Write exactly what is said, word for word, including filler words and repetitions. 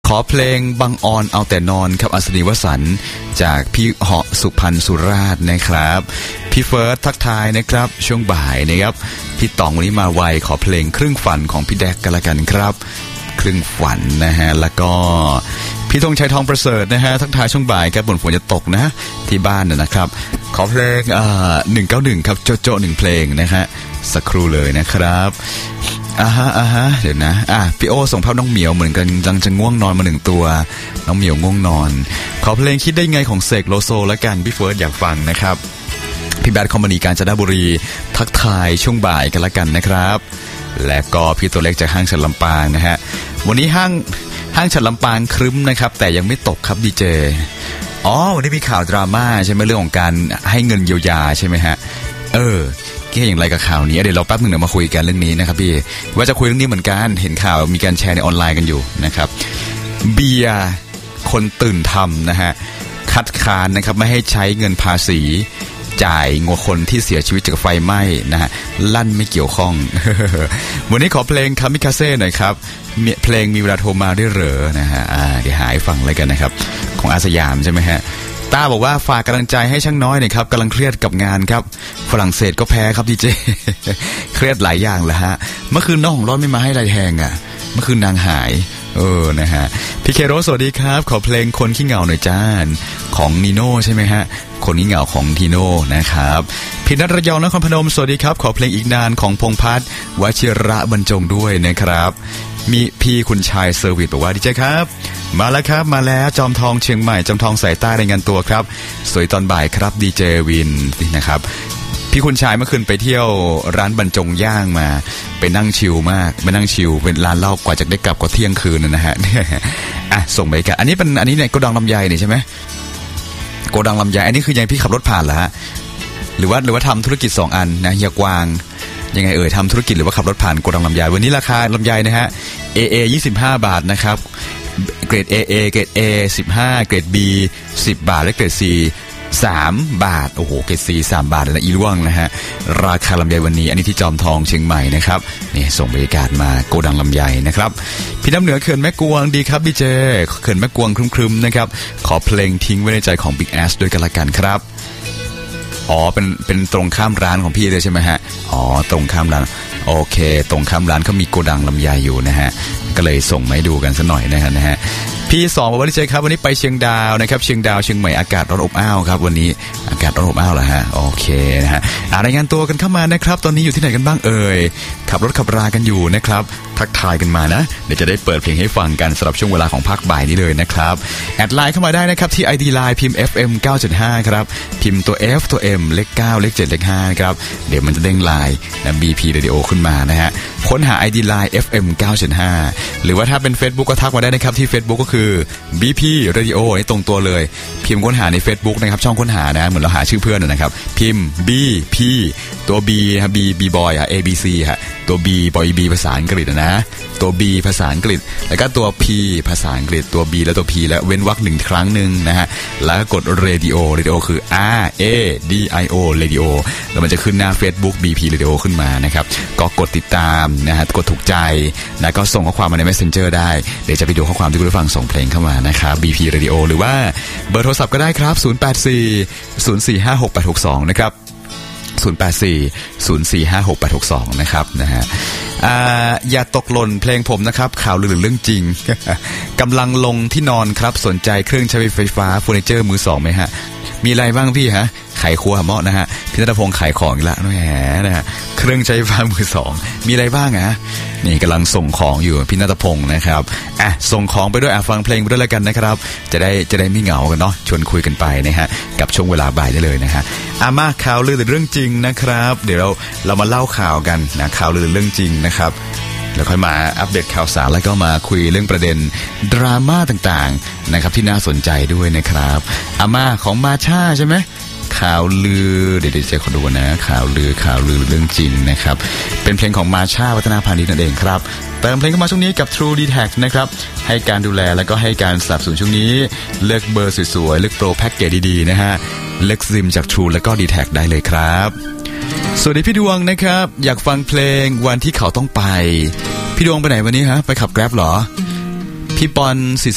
ขอเพลงบังออนเอาแต่นอนครับอัศนีวสันต์จากพี่เหาะสุพรรณสุราษฎร์นะครับพี่เฟิร์สทักทายนะครับช่วงบ่ายนะครับพี่ต๋องวันนี้มาไวขอเพลงครึ่งฝันของพี่แดกกันละกันครับครึ่งฝันนะฮะแล้วก็พี่ธงชัยทองประเสริฐนะฮะทักทายช่วงบ่ายครับฝนฝนจะตกนะที่บ้านนะครับขอเพลงอ่าหนึ่งเก้าหนึ่งครับโจโจหนึ่งเพลงนะฮะสักครู่เลยนะครับอ่าฮะอ่าฮะเดี๋ยวนะอ่ะพี่โอส่งภาพน้องเหมียวเหมือนกันกำลังจะง่วงนอนมาหนึ่งตัวน้องเหมียวง่วงนอนขอเพลงคิดได้ไงของเสกโลโซแล้วกันพี่เฟิร์สอยากฟังนะครับพี่แบดคอมพานีกาญจนบุรีทักทายช่วงบ่ายกันละกันนะครับและก็พี่ตัวเล็กจากห้างฉันลำปางนะฮะวันนี้ห้างห้างฉันลำปางครึ้มนะครับแต่ยังไม่ตกครับดีเจอ๋อวันนี้มีข่าวดราม่าใช่ไหมเรื่องของการให้เงินเยียวยาใช่ไหมฮะเออคิดอย่างไรกับข่าวนี้เดี๋ยวเราแป๊บหนึ่งเดี๋ยวมาคุยกันเรื่องนี้นะครับพี่ว่าจะคุยเรื่องนี้เหมือนกันเห็นข่าวมีการแชร์ในออนไลน์กันอยู่นะครับเบียร์คนตื่นทำนะฮะคัดค้านนะครับไม่ให้ใช้เงินภาษีจ่ายงัวคนที่เสียชีวิตจากไฟไหม้นะฮะลั่นไม่เกี่ยวข้อง วันนี้ขอเพลงคามิคาเซ่หน่อยครับเพลงมีเวลาโทรมาได้เหรอนะฮะเดี๋ยวหายฟังเลยกันนะครับของอาสยามใช่ไหมฮะต้าบอกว่าฝากกำลังใจให้ช่างน้อยหน่อยครับกำลังเครียดกับงานครับฝรั่งเศสก็แพ้ครับดีเจ เครียดหลายอย่างแหละฮะเมื่อคืนน้องของร้อนไม่มาให้ไรแทงอ่ะเมื่อคืนนางหายเออนะฮะพี่เคโรสวัสดีครับขอเพลงคนขี้เหงาหน่อยจ้าของนีโน่ใช่ไหมฮะคนขี้เหงาของทีโน่นะครับพี่นัทระยองนครพนมสวัสดีครับขอเพลงอีกนานของพงษ์พัฒน์วชิระบรรจงด้วยนะครับมีพี่คุณชายเซอร์วิสบอกว่าดีเจครับมาแล้วครับมาแล้วจอมทองเชียงใหม่จอมทองสายใต้รายงานตัวครับสวยตอนบ่ายครับดีเจวินนะครับพี่คุณชายเมื่อคืนไปเที่ยวร้านบรรจงย่างมาไปนั่งชิลมากไปนั่งชิลเป็นร้านเหล้ากว่าจะได้กลับก็เที่ยงคืนนะฮะอ่ะส่งไปกันอันนี้เป็นอันนี้เนี่ยโกดังลำไยนี่ใช่ไหมโกดังลำไยอันนี้คือยังพี่ขับรถผ่านเหรอฮะหรือว่าหรือว่าทำธุรกิจสองอันนะเฮียกวางยังไงเอ่ยทำธุรกิจหรือว่าขับรถผ่านโกดังลำไยวันนี้ราคาลำไยนะฮะ เอ เอ ยี่สิบห้าบาทนะครับเกรด เอ เอ เกรด A สิบห้าเกรด B สิบบาทและเกรด Cสามบาทโอ้โหเกรด C สามบาทนะอีล่วงนะฮะราคาลำไยวันนี้อันนี้ที่จอมทองเชียงใหม่นะครับนี่ส่งบรรยากาศมาโกดังลำไยนะครับพี่น้ำเหนือเขื่อนแม่กวงดีครับดีเจเขื่อนแม่กวงครึมๆนะครับขอเพลงทิ้งไว้ในใจของ Big Ass ด้วยกันละกันครับอ๋อเป็นเป็นตรงข้ามร้านของพี่เลยใช่ไหมฮะอ๋อตรงข้ามร้านโอเคตรงข้ามร้านเขามีโกดังลำไยอยู่นะฮะก็เลยส่งมาให้ดูกันสักหน่อยนะฮะนะฮะพี่สองบอกว่าดีเจครับวันนี้ไปเชียงดาวนะครับเชียงดาวเชียงใหม่อากาศร้อนอบอ้าวครับวันนี้อากาศร้อนอบอ้าวเหรอฮะโอเคนะฮะรายงานตัวกันเข้ามานะครับตอนนี้อยู่ที่ไหนกันบ้างเอ่ยขับรถขับรากันอยู่นะครับทักทายกันมานะเดี๋ยวจะได้เปิดเพลงให้ฟังกันสำหรับช่วงเวลาของภาคบ่ายนี้เลยนะครับแอดไลน์เข้ามาได้นะครับที่ ไอ ดี Line พิมพ์ เอฟ เอ็ม เก้าเจ็ดห้าครับพิมพ์ตัว F ตัว M เลขเก้าเลขเจ็ดเลขห้าครับเดี๋ยวมันจะเด้งไลน์นะ บี พี Radio ขึ้นมานะฮะค้นหา ไอ ดี Line เอฟ เอ็ม เก้าเจ็ดห้าหรือว่าถ้าเป็น Facebook ก็ทักมาได้นะครับที่ Facebook ก็คือ บี พี Radio นี่ตรงตัวเลยพิมพ์ค้นหาใน Facebook นะครับช่องค้นหานะเหมือนเราหาชื่อเพื่อนนะครับพิมพ์ B P ตัว B ฮะ B B boy อ่ะ A B C ฮะตัว B boy B ภาษาอังกฤษนะตัว B ภาษาอังกฤษแล้วก็ตัว P ภาษาอังกฤษตัว B แล้วตัว P แล้วเว้นวรรคหนึ่งครั้งนึงนะฮะแล้วก็กด Radio Radio คือ R A D I O Radio แล้วมันจะขึ้นหน้า Facebook บี พี Radio ขึ้นมานะครับก็กดติดตามนะฮะกดถูกใจแล้วก็ส่งข้อความมาใน Messenger ได้เดี๋ยวจะไปดูข้อความที่คุณผู้ฟังส่งเพลงเข้ามานะครับ บี พี Radio หรือว่าเบอร์โทรศัพท์ก็ได้ครับศูนย์ แปด สี่ ศูนย์ สี่ ห้า หก แปด หก สองนะครับศูนย์ แปด สี่ ศูนย์ สี่ ห้า หก แปด หก สองนะครับนะฮะอ่าอย่าตกหล่นเพลงผมนะครับข่าวลือเรื่องจริง กำลังลงที่นอนครับสนใจเครื่องใช้ไฟฟ้าเฟอร์นิเจอร์มือสองไหมฮะมีอะไรบ้างพี่ฮะไขครัวเหมาะนะฮะพี่ณัฐพงษ์ขายของอีกแล้วแหมนะฮะเครื่องใช้ไฟฟ้ามือสองมีอะไรบ้างฮะนี่กำลังส่งของอยู่พี่ณัฐพงษ์นะครับอ่ะส่งของไปด้วยอ่ะฟังเพลงไปด้วยแล้วกันนะครับจะได้จะได้ไม่เหงากันเนาะชวนคุยกันไปนะฮะกับช่วงเวลาบ่ายได้เลยนะฮะอ่ะมาข่าวลือเรื่องจริงนะครับเดี๋ยวเราเรามาเล่าข่าวกันนะข่าวลือเรื่องจริงนะครับแล้วค่อยมาอัปเดตข่าวสารแล้วก็มาคุยเรื่องประเด็นดราม่าต่างๆนะครับที่น่าสนใจด้วยนะครับอาม่าของมาช่าใช่ไหมข่าวลือเดี๋ยวจะขอดูนะข่าวลือข่าวลือเรื่องจริงนะครับเป็นเพลงของมาช่าวัฒนาพานิชนั่นเองครับเติมเพลงเข้ามาช่วงนี้กับ True ดี แท็ก นะครับให้การดูแลแล้วก็ให้การสนับสนุนช่วงนี้เลือกเบอร์สวยๆเลือกโปรแพ็กเกจดีๆนะฮะเลือกซิมจาก True แล้วก็ ดี แท็ก ได้เลยครับสวัสดีพี่ดวงนะครับอยากฟังเพลงวันที่เขาต้องไปพี่ดวงไปไหนวันนี้ฮะไปขับ Grab เหรอพี่ปอน